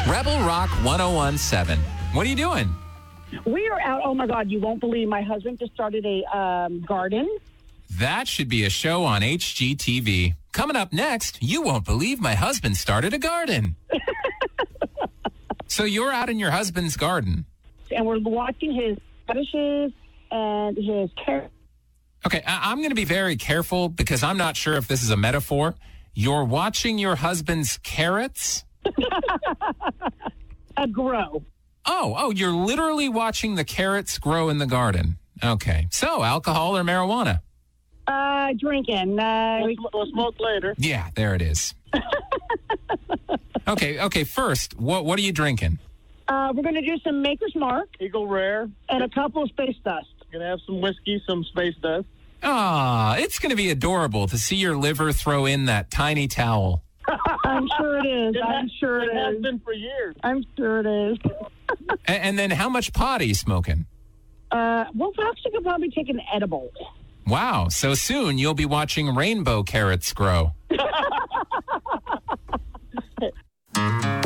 Rebel Rock 1017. What are you doing? We are out. Oh, my God. You won't believe my husband just started a garden. That should be a show on HGTV. Coming up next, you won't believe my husband started a garden. So you're out in your husband's garden. And we're watching his radishes and his carrots. Okay, I'm going to be very careful because I'm not sure if this is a metaphor. You're watching your husband's carrots? Grow. Oh, you're literally watching the carrots grow in the garden. Okay. So, alcohol or marijuana? Drinking. We'll smoke later. Yeah, there it is. Okay, first, what are you drinking? We're going to do some Maker's Mark. Eagle Rare. And a couple of Space Dust. Gonna have some whiskey, some Space Dust. It's going to be adorable to see your liver throw in that tiny towel. I'm sure it is. I'm sure it It has is. been for years. I'm sure it is. And then how much pot are you smoking? Well, perhaps you could probably take an edible. Wow, so soon you'll be watching rainbow carrots grow.